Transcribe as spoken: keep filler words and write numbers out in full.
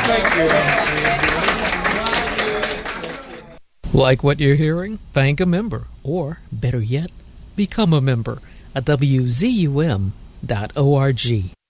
Like what you're hearing? Thank a member. Or, better yet, become a member at W Z U M dot org.